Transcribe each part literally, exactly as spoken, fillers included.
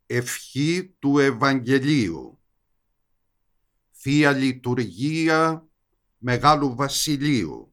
Ευχή του Ευαγγελίου. Θεία Λειτουργία Μεγάλου Βασιλείου.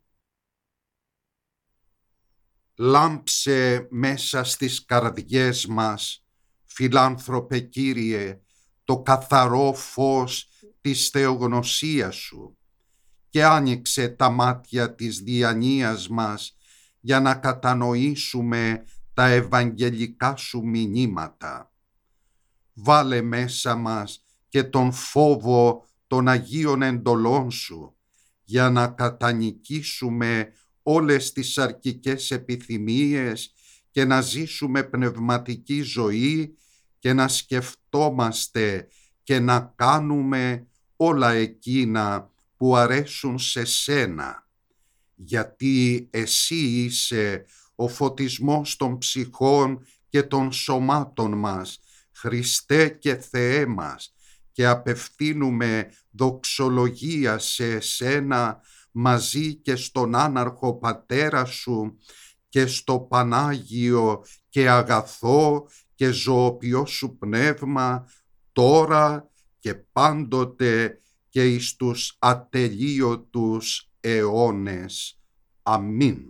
Λάμψε μέσα στις καρδιές μας, φιλάνθρωπε Κύριε, το καθαρό φως της θεογνωσίας Σου και άνοιξε τα μάτια της διανοίας μας για να κατανοήσουμε τα ευαγγελικά Σου μηνύματα. Βάλε μέσα μας και τον φόβο των Αγίων εντολών Σου για να κατανικήσουμε όλες τις αρκικές επιθυμίες και να ζήσουμε πνευματική ζωή και να σκεφτόμαστε και να κάνουμε όλα εκείνα που αρέσουν σε Σένα, γιατί Εσύ είσαι ο φωτισμός των ψυχών και των σωμάτων μας, Χριστέ και Θεέ μας, και απευθύνουμε δοξολογία σε Εσένα μαζί και στον άναρχο Πατέρα Σου και στο Πανάγιο και αγαθό και ζωοποιό Σου Πνεύμα, τώρα και πάντοτε και εις τους ατελείωτους αιώνες. Αμήν.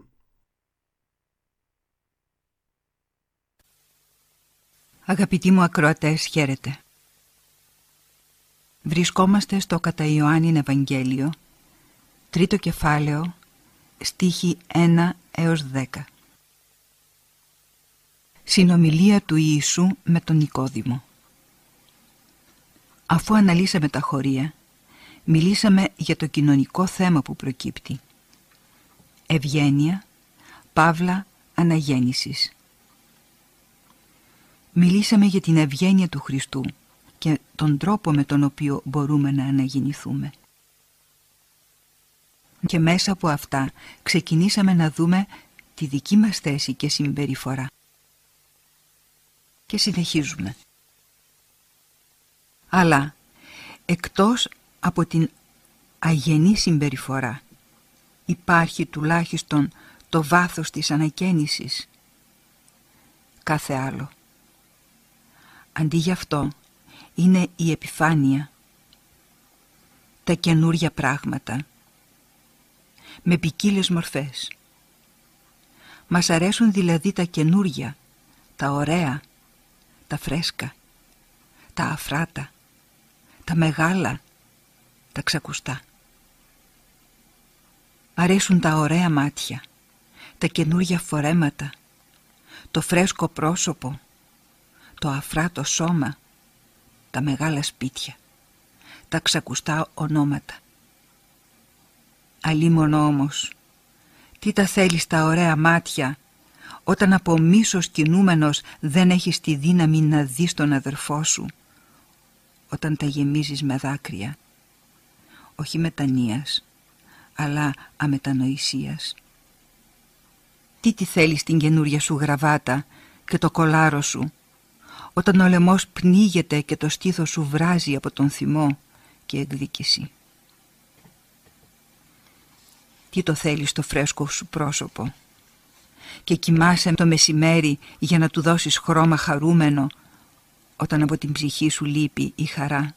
Αγαπητοί μου ακροατές, χαίρετε. Βρισκόμαστε στο κατά Ιωάννην Ευαγγέλιο, τρίτο κεφάλαιο, στίχοι ένα έως δέκα. Συνομιλία του Ιησού με τον Νικόδημο. Αφού αναλύσαμε τα χωρία, μιλήσαμε για το κοινωνικό θέμα που προκύπτει. Ευγένεια, παύλα αναγέννησης. Μιλήσαμε για την ευγένεια του Χριστού και τον τρόπο με τον οποίο μπορούμε να αναγεννηθούμε. Και μέσα από αυτά ξεκινήσαμε να δούμε τη δική μας θέση και συμπεριφορά. Και συνεχίζουμε. Αλλά εκτός από την αγενή συμπεριφορά υπάρχει τουλάχιστον το βάθος της ανακαίνησης. Κάθε άλλο. Αντί γι' αυτό είναι η επιφάνεια, τα καινούρια πράγματα, με ποικίλες μορφές. Μας αρέσουν δηλαδή τα καινούρια, τα ωραία, τα φρέσκα, τα αφράτα, τα μεγάλα, τα ξακουστά. Αρέσουν τα ωραία μάτια, τα καινούρια φορέματα, το φρέσκο πρόσωπο, το αφράτο σώμα, τα μεγάλα σπίτια, τα ξακουστά ονόματα. Αλίμονο όμως, τι τα θέλεις τα ωραία μάτια, όταν από μίσος κινούμενος δεν έχεις τη δύναμη να δεις τον αδερφό σου, όταν τα γεμίζεις με δάκρυα, όχι μετανοίας, αλλά αμετανοησίας. Τι τη θέλεις την καινούρια σου γραβάτα και το κολάρο σου, όταν ο λαιμός πνίγεται και το στήθος σου βράζει από τον θυμό και εκδίκηση. Τι το θέλεις το φρέσκο σου πρόσωπο και κοιμάσαι το μεσημέρι για να του δώσεις χρώμα χαρούμενο όταν από την ψυχή σου λείπει η χαρά.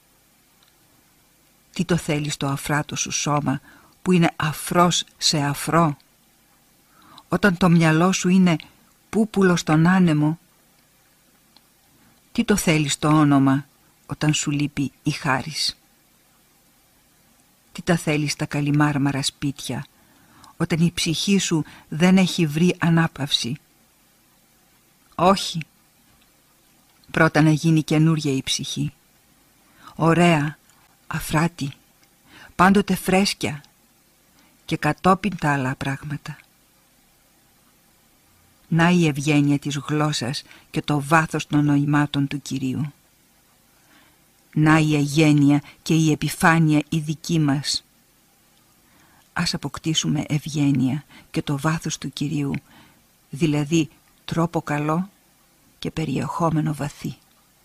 Τι το θέλεις το αφράτο σου σώμα που είναι αφρός σε αφρό, όταν το μυαλό σου είναι πούπουλο στον άνεμο. Τι το θέλεις το όνομα όταν σου λείπει η χάρις. Τι τα θέλεις τα καλυμάρμαρα σπίτια όταν η ψυχή σου δεν έχει βρει ανάπαυση. Όχι. Πρώτα να γίνει καινούρια η ψυχή. Ωραία, αφράτη, πάντοτε φρέσκια και κατόπιν τα άλλα πράγματα. Να η ευγένεια της γλώσσας και το βάθος των νοημάτων του Κυρίου. Να η αγένεια και η επιφάνεια η δική μας. Ας αποκτήσουμε ευγένεια και το βάθος του Κυρίου, δηλαδή τρόπο καλό και περιεχόμενο βαθύ.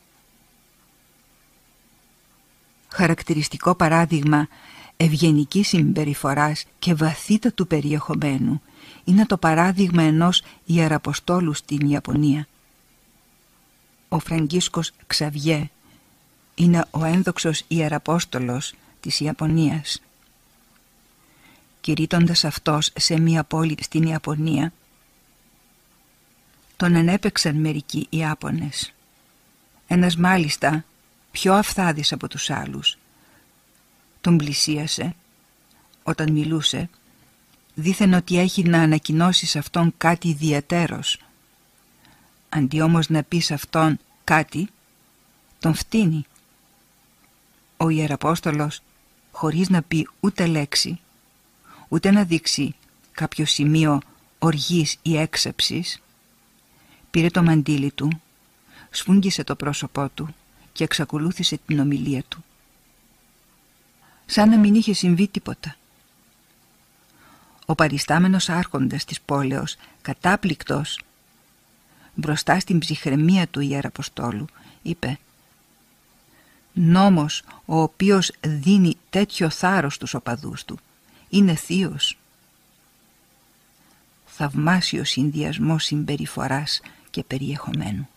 Χαρακτηριστικό παράδειγμα ευγενικής συμπεριφοράς και βαθύτατου περιεχομένου είναι το παράδειγμα ενός ιεραποστόλου στην Ιαπωνία. Ο Φραγκίσκος Ξαβιέ είναι ο ένδοξος ιεραπόστολος της Ιαπωνίας. Κηρύττοντας αυτός σε μία πόλη στην Ιαπωνία, τον ανέπαιξαν μερικοί Ιάπωνες. Ένας μάλιστα, πιο αυθάδης από τους άλλους, τον πλησίασε όταν μιλούσε, δήθεν ότι έχει να ανακοινώσει σε αυτόν κάτι ιδιαιτέρως. Αντί όμως να πει σε αυτόν κάτι, τον φτύνει. Ο Ιεραπόστολος, χωρίς να πει ούτε λέξη, ούτε να δείξει κάποιο σημείο οργής ή έξεψης, πήρε το μαντίλι του, σφούγγισε το πρόσωπό του και εξακολούθησε την ομιλία του. Σαν να μην είχε συμβεί τίποτα. Ο παριστάμενος άρχοντας της πόλεως, κατάπληκτος, μπροστά στην ψυχραιμία του Ιεραποστόλου, είπε: «Νόμος ο οποίος δίνει τέτοιο θάρρος στους οπαδούς του είναι θείος». Θαυμάσιο συνδυασμός συμπεριφοράς και περιεχομένου.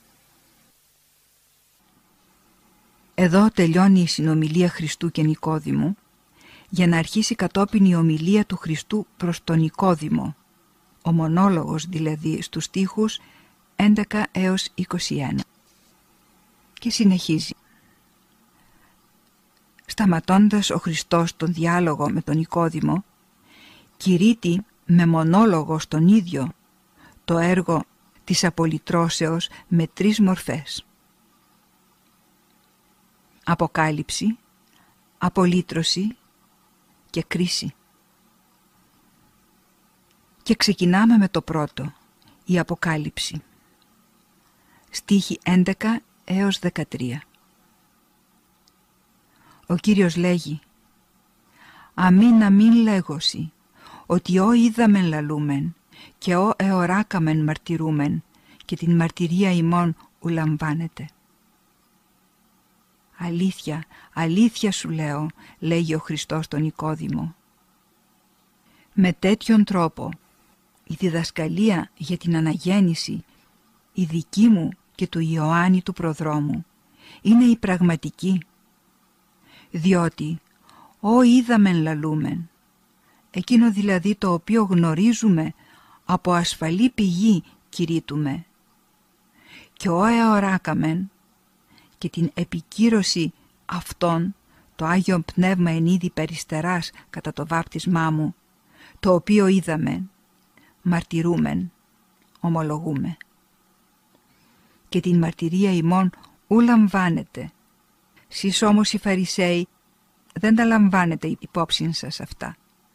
Εδώ τελειώνει η συνομιλία Χριστού και Νικόδημου, για να αρχίσει κατόπιν η ομιλία του Χριστού προς τον Νικόδημο, ο μονόλογος δηλαδή στους στίχους έντεκα έως είκοσι ένα. Και συνεχίζει. Σταματώντας ο Χριστός τον διάλογο με τον Νικόδημο, κηρύττει με μονόλογο στον ίδιο το έργο της απολυτρώσεως με τρεις μορφές. Αποκάλυψη, απολύτρωση και κρίση. Και ξεκινάμε με το πρώτο, η αποκάλυψη. Στίχοι έντεκα έως δεκατρία. Ο Κύριος λέγει: «Αμήν αμήν λέγωση, ότι ό είδαμεν λαλούμεν και ό εωράκαμεν μαρτυρούμεν και την μαρτυρία ημών ουλαμβάνεται». «Αλήθεια, αλήθεια σου λέω», λέγει ο Χριστός τον Νικόδημο. Με τέτοιον τρόπο η διδασκαλία για την αναγέννηση, η δική μου και του Ιωάννη του προδρόμου, είναι η πραγματική, διότι «Ω είδαμεν λαλούμεν», εκείνο δηλαδή το οποίο γνωρίζουμε από ασφαλή πηγή κηρύττουμε, και «Ω εωράκαμεν», και την επικύρωση αυτών το Άγιο Πνεύμα εν είδη περιστεράς κατά το βάπτισμά μου, το οποίο είδαμε, μαρτυρούμεν, ομολογούμε. Και την μαρτυρία ημών ου λαμβάνετε. Σεις όμως οι Φαρισαίοι δεν τα λαμβάνετε υπόψη σας αυτά.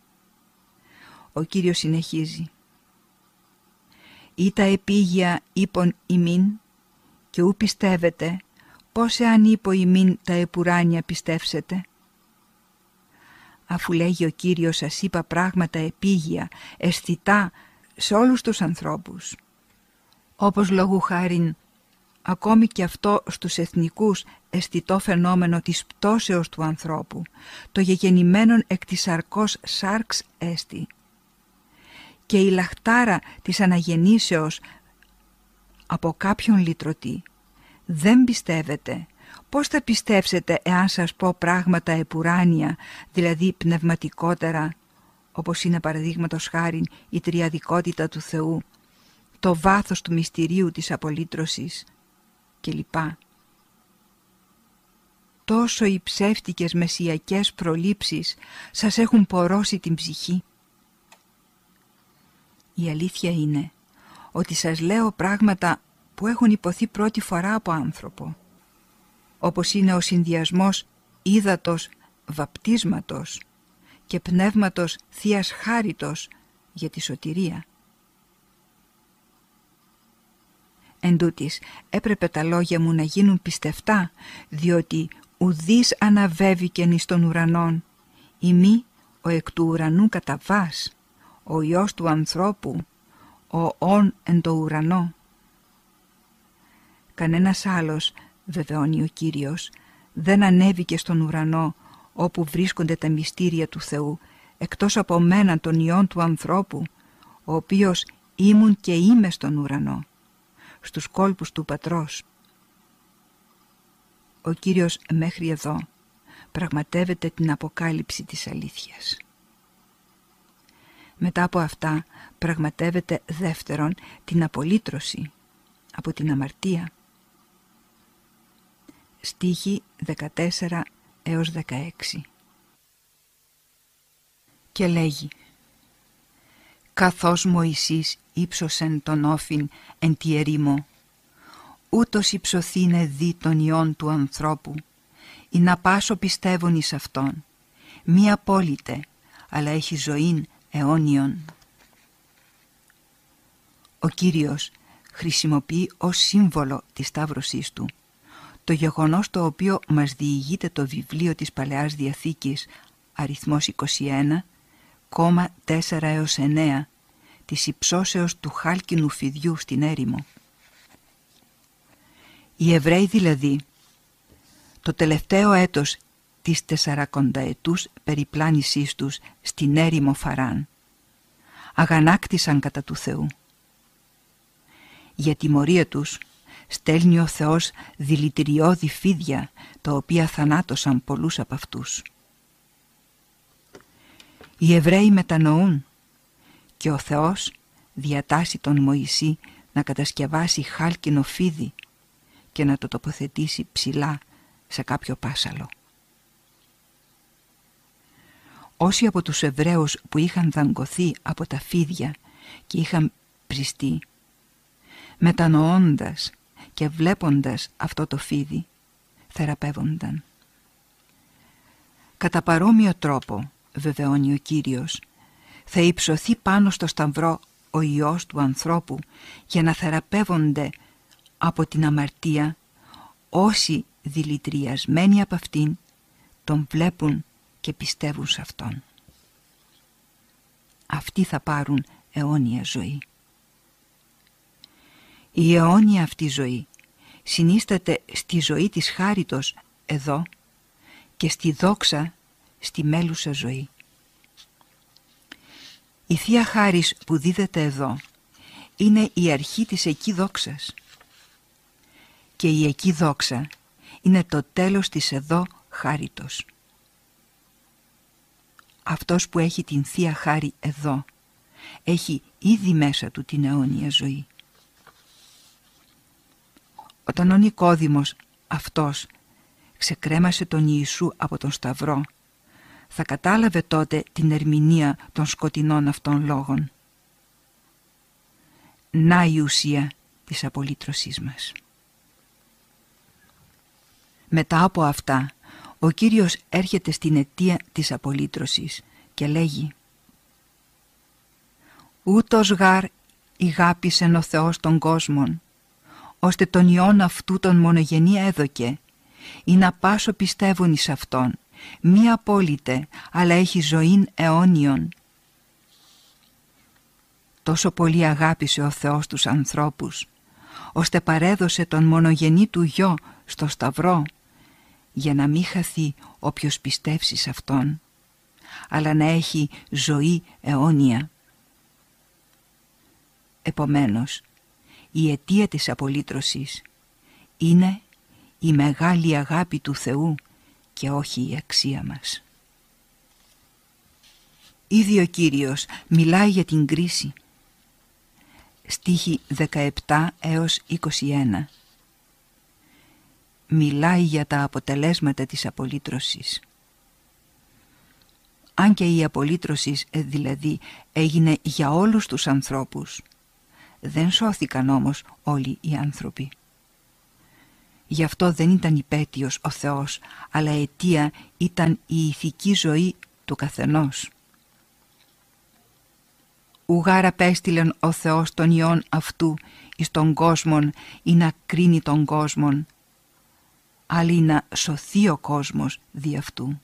Ο Κύριος συνεχίζει. «Ή τα επίγεια είπων ημίν και ου πιστεύετε, πώς εάν είπω ημίν τα επουράνια πιστεύσετε». Αφού λέγει ο Κύριος σας είπα πράγματα επίγεια, αισθητά σε όλους τους ανθρώπους. Όπως λόγου χάριν ακόμη και αυτό στους εθνικούς αισθητό φαινόμενο της πτώσεως του ανθρώπου, το γεγεννημένον εκ της σαρκός σάρξ έστι. Και η λαχτάρα της αναγεννήσεως από κάποιον λυτρωτή. Δεν πιστεύετε. Πώς θα πιστέψετε εάν σας πω πράγματα επουράνια, δηλαδή πνευματικότερα, όπως είναι παραδείγματος χάριν η τριαδικότητα του Θεού, το βάθος του μυστηρίου της απολύτρωσης κλπ. Τόσο οι ψεύτικες μεσσιακές προλήψεις σας έχουν πορώσει την ψυχή. Η αλήθεια είναι ότι σας λέω πράγματα που έχουν υποθεί πρώτη φορά από άνθρωπο, όπως είναι ο συνδυασμός ύδατος βαπτίσματος και πνεύματος Θείας Χάριτος για τη σωτηρία. Εν τούτοις, έπρεπε τα λόγια μου να γίνουν πιστευτά, διότι ουδής αναβέβηκεν εις των ουρανών, ημί ο εκ του ουρανού καταβάς, ο Υιός του ανθρώπου, ο ον εν το ουρανό. Κανένας άλλος, βεβαιώνει ο Κύριος, δεν ανέβηκε στον ουρανό όπου βρίσκονται τα μυστήρια του Θεού, εκτός από μέναν των Υιών του ανθρώπου, ο οποίος ήμουν και είμαι στον ουρανό, στους κόλπους του Πατρός. Ο Κύριος μέχρι εδώ πραγματεύεται την αποκάλυψη της αλήθειας. Μετά από αυτά πραγματεύεται δεύτερον την απολύτρωση από την αμαρτία. Στίχοι δεκατέσσερα έως δεκαέξι. Και λέγει: καθώς Μωυσής ύψωσεν τον όφιν εν τη ερήμο, ούτως υψωθήνε δι των ιών του ανθρώπου, ή να πάσω πιστεύων εις αυτόν, μη απόλυτε, αλλά έχει ζωήν αιώνιον. Ο Κύριος χρησιμοποιεί ως σύμβολο της σταύρωσής του το γεγονός το οποίο μας διηγείται το βιβλίο της Παλαιάς Διαθήκης, αριθμός είκοσι ένα, τέσσερα έως εννέα, της υψώσεως του χάλκινου φιδιού στην έρημο. Οι Εβραίοι δηλαδή, το τελευταίο έτος της τεσσαρακονταετούς περιπλάνησής τους στην έρημο Φαράν, αγανάκτησαν κατά του Θεού. Για τιμωρία τους στέλνει ο Θεός δηλητηριώδη φίδια, τα οποία θανάτωσαν πολλούς από αυτούς. Οι Εβραίοι μετανοούν και ο Θεός διατάσσει τον Μωυσή να κατασκευάσει χάλκινο φίδι και να το τοποθετήσει ψηλά σε κάποιο πάσαλο. Όσοι από τους Εβραίους που είχαν δαγκωθεί από τα φίδια και είχαν πριστεί, μετανοώντας και βλέποντας αυτό το φίδι, θεραπεύονταν. Κατά παρόμοιο τρόπο, βεβαιώνει ο Κύριος, θα υψωθεί πάνω στο σταυρό ο Υιός του ανθρώπου για να θεραπεύονται από την αμαρτία όσοι δηλητηριασμένοι από αυτήν τον βλέπουν και πιστεύουν σε αυτόν. Αυτοί θα πάρουν αιώνια ζωή. Η αιώνια αυτή ζωή συνίσταται στη ζωή της χάριτος εδώ και στη δόξα στη μέλουσα ζωή. Η Θεία Χάρις που δίδεται εδώ είναι η αρχή της εκεί δόξας και η εκεί δόξα είναι το τέλος της εδώ χάριτος. Αυτός που έχει την Θεία Χάρη εδώ έχει ήδη μέσα του την αιώνια ζωή. Όταν ο Νικόδημος αυτός ξεκρέμασε τον Ιησού από τον Σταυρό, θα κατάλαβε τότε την ερμηνεία των σκοτεινών αυτών λόγων. Να η ουσία της απολύτρωσής μας. Μετά από αυτά, ο Κύριος έρχεται στην αιτία της απολύτρωσης και λέγει: «Ούτως γάρ ηγάπησεν ο Θεός των κόσμων, ώστε τον Υιόν αυτού τον μονογενή έδωκε, ή να πάσω πιστεύουν εις Αυτόν, μη απόλυτε, αλλά έχει ζωήν αιώνιον». Τόσο πολύ αγάπησε ο Θεός τους ανθρώπους, ώστε παρέδωσε τον μονογενή του Γιο στο Σταυρό, για να μην χαθεί όποιος πιστεύσει σε Αυτόν, αλλά να έχει ζωή αιώνια. Επομένως, η αιτία της απολύτρωσης είναι η μεγάλη αγάπη του Θεού και όχι η αξία μας. Ήδη ο Κύριος μιλάει για την κρίση. Στίχοι δεκαεπτά έως είκοσι ένα. Μιλάει για τα αποτελέσματα της απολύτρωσης. Αν και η απολύτρωση δηλαδή έγινε για όλους τους ανθρώπους, δεν σώθηκαν όμως όλοι οι άνθρωποι. Γι' αυτό δεν ήταν υπέτειος ο Θεός, αλλά αιτία ήταν η ηθική ζωή του καθενός. Ουγάρ απέστειλεν ο Θεός τον Υιόν αυτού εις τον κόσμον ή να κρίνει τον κόσμον, αλλά να σωθεί ο κόσμος δι' αυτού.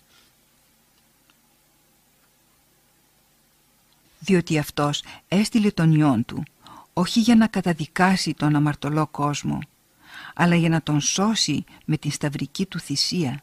Διότι αυτός έστειλε τον Υιόν του, όχι για να καταδικάσει τον αμαρτωλό κόσμο, αλλά για να τον σώσει με την σταυρική του θυσία.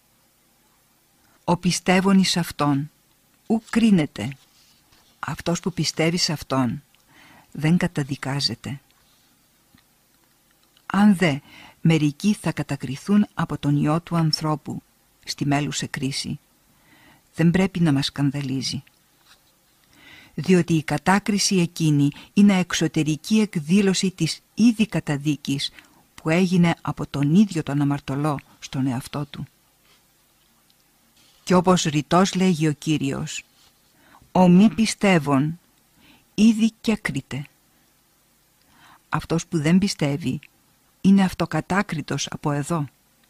Ο πιστεύων εις Αυτόν ου κρίνεται. Αυτός που πιστεύει σε Αυτόν δεν καταδικάζεται. Αν δε μερικοί θα κατακριθούν από τον Υιό του ανθρώπου στη μέλουσε κρίση, δεν πρέπει να μας σκανδαλίζει. Διότι η κατάκριση εκείνη είναι εξωτερική εκδήλωση της ήδη καταδίκης που έγινε από τον ίδιο τον αμαρτωλό στον εαυτό του. Και όπως ρητός λέγει ο Κύριος, ο μη πιστεύων ήδη κέκριται. Αυτός που δεν πιστεύει είναι αυτοκατάκριτος από εδώ.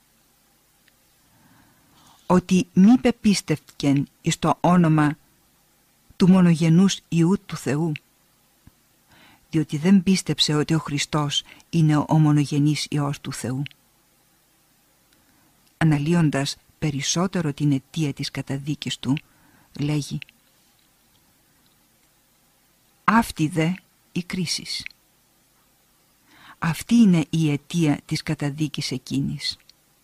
Ότι μη πεπίστευκεν εις το όνομα του μονογενούς Υιού του Θεού, διότι δεν πίστεψε ότι ο Χριστός είναι ο μονογενής Υιός του Θεού. Αναλύοντας περισσότερο την αιτία της καταδίκης του, λέγει «Αυτή δε η κρίση. Αυτή είναι η αιτία της καταδίκης εκείνης.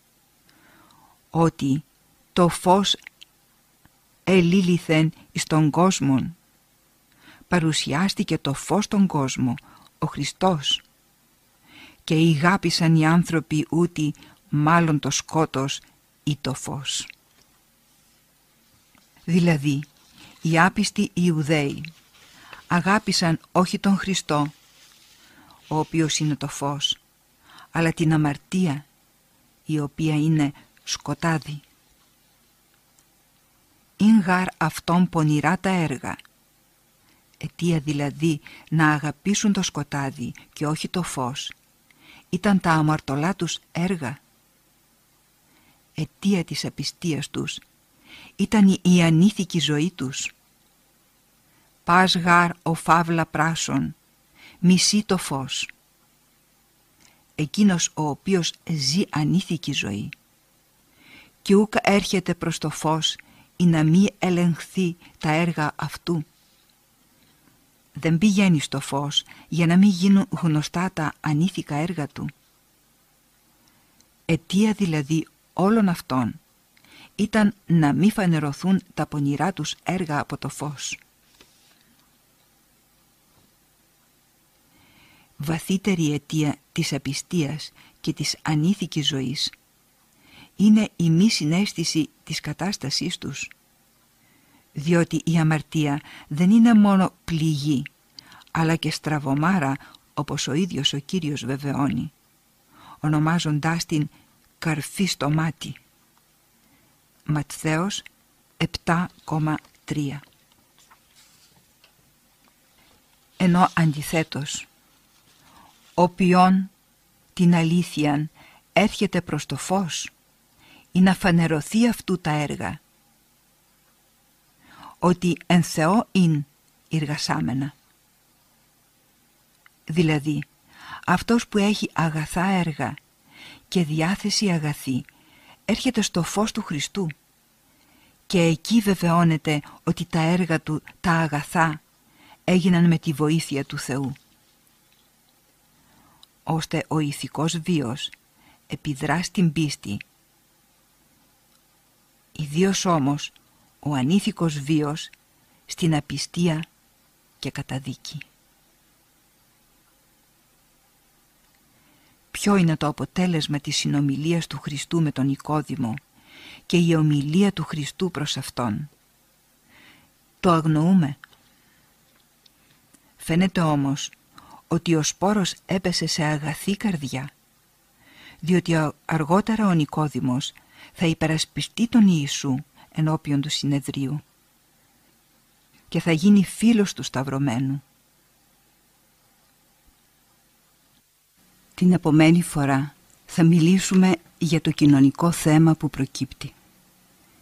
Ότι το φως ελήλυθεν εις τον κόσμον, παρουσιάστηκε το φως στον κόσμο, ο Χριστός, και ηγάπησαν οι άνθρωποι ούτι μάλλον το σκότος ή το φως». Δηλαδή, οι άπιστοι Ιουδαίοι αγάπησαν όχι τον Χριστό, ο οποίος είναι το φως, αλλά την αμαρτία, η οποία είναι σκοτάδι. «Ειν γάρ αυτόν πονηρά τα έργα», αιτία δηλαδή να αγαπήσουν το σκοτάδι και όχι το φως, ήταν τα αμαρτωλά τους έργα. Αιτία της απιστίας τους ήταν η ανήθικη ζωή τους. «Πας γάρ ο φαύλα πράσον, μισεί το φως». Εκείνος ο οποίος ζει ανήθικη ζωή και ούκ έρχεται προς το φως ή να μη ελεγχθεί τα έργα αυτού. Δεν πηγαίνει στο φως για να μην γίνουν γνωστά τα ανήθικα έργα του. Αιτία δηλαδή όλων αυτών ήταν να μη φανερωθούν τα πονηρά τους έργα από το φως. Βαθύτερη αιτία της απιστίας και της ανήθικης ζωής είναι η μη συναίσθηση της κατάστασής τους, διότι η αμαρτία δεν είναι μόνο πληγή, αλλά και στραβωμάρα, όπως ο ίδιος ο Κύριος βεβαιώνει, ονομάζοντάς την καρφή στο μάτι. Ματθαίος επτά τρία. Ενώ αντιθέτως, όποιον την αλήθειαν έρχεται προς το φως ή να φανερωθεί αυτού τα έργα, ότι εν Θεώ ειν εργασάμενα. Δηλαδή, αυτός που έχει αγαθά έργα και διάθεση αγαθή έρχεται στο φως του Χριστού και εκεί βεβαιώνεται ότι τα έργα του, τα αγαθά, έγιναν με τη βοήθεια του Θεού, ώστε ο ηθικός βίος επιδρά στην πίστη. Ιδίως όμως ο ανήθικος βίος στην απιστία και καταδίκη. Ποιο είναι το αποτέλεσμα της συνομιλίας του Χριστού με τον Νικόδημο και η ομιλία του Χριστού προς αυτόν? Το αγνοούμε. Φαίνεται όμως ότι ο σπόρος έπεσε σε αγαθή καρδιά, διότι αργότερα ο Νικόδημος θα υπερασπιστεί τον Ιησού ενώπιον του συνεδρίου και θα γίνει φίλος του σταυρωμένου. Την επομένη φορά θα μιλήσουμε για το κοινωνικό θέμα που προκύπτει.